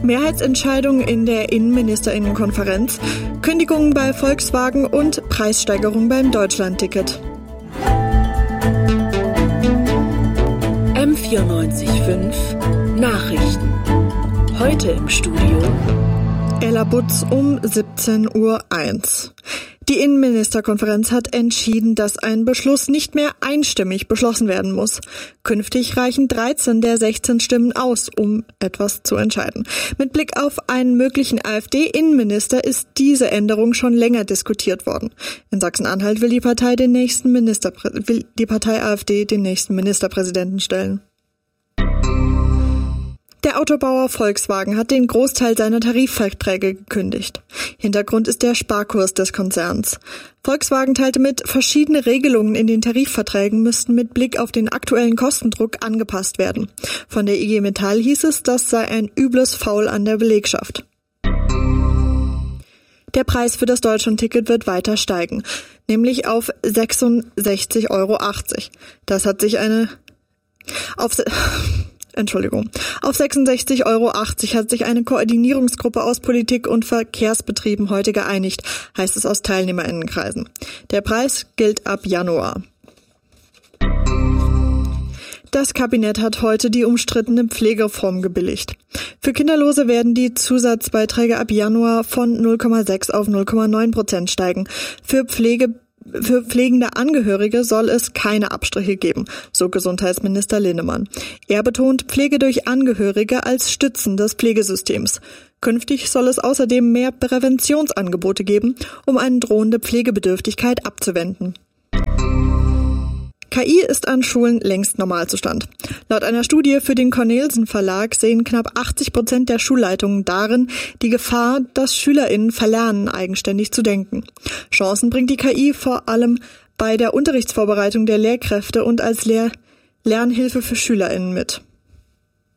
Mehrheitsentscheidung in der Innenministerinnenkonferenz, Kündigungen bei Volkswagen und Preissteigerung beim Deutschlandticket. M94.5 Nachrichten. Heute im Studio Ella Butz um 17:01 Uhr. Die Innenministerkonferenz hat entschieden, dass ein Beschluss nicht mehr einstimmig beschlossen werden muss. Künftig reichen 13 der 16 Stimmen aus, um etwas zu entscheiden. Mit Blick auf einen möglichen AfD-Innenminister ist diese Änderung schon länger diskutiert worden. In Sachsen-Anhalt will die Partei AfD den nächsten Ministerpräsidenten stellen. Der Autobauer Volkswagen hat den Großteil seiner Tarifverträge gekündigt. Hintergrund ist der Sparkurs des Konzerns. Volkswagen teilte mit, verschiedene Regelungen in den Tarifverträgen müssten mit Blick auf den aktuellen Kostendruck angepasst werden. Von der IG Metall hieß es, das sei ein übles Faul an der Belegschaft. Der Preis für das Deutschlandticket wird weiter steigen, nämlich auf 66,80 Euro. Das hat sich Auf 66,80 Euro hat sich eine Koordinierungsgruppe aus Politik und Verkehrsbetrieben heute geeinigt, heißt es aus TeilnehmerInnenkreisen. Der Preis gilt ab Januar. Das Kabinett hat heute die umstrittene Pflegereform gebilligt. Für Kinderlose werden die Zusatzbeiträge ab Januar von 0,6 auf 0,9% steigen. Für pflegende Angehörige soll es keine Abstriche geben, so Gesundheitsminister Linnemann. Er betont Pflege durch Angehörige als Stützen des Pflegesystems. Künftig soll es außerdem mehr Präventionsangebote geben, um eine drohende Pflegebedürftigkeit abzuwenden. KI ist an Schulen längst Normalzustand. Laut einer Studie für den Cornelsen Verlag sehen knapp 80% der Schulleitungen darin die Gefahr, dass SchülerInnen verlernen, eigenständig zu denken. Chancen bringt die KI vor allem bei der Unterrichtsvorbereitung der Lehrkräfte und als Lernhilfe für SchülerInnen mit.